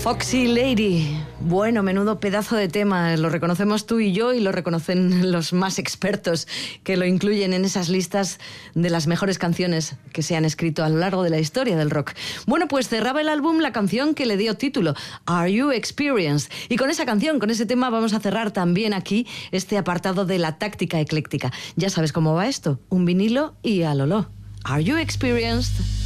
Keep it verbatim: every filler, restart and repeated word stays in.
Foxy Lady. Bueno, menudo pedazo de tema. Lo reconocemos tú y yo y lo reconocen los más expertos que lo incluyen en esas listas de las mejores canciones que se han escrito a lo largo de la historia del rock. Bueno, pues cerraba el álbum la canción que le dio título, Are You Experienced? Y con esa canción, con ese tema, vamos a cerrar también aquí este apartado de la táctica ecléctica. Ya sabes cómo va esto, un vinilo y al oló. Are You Experienced?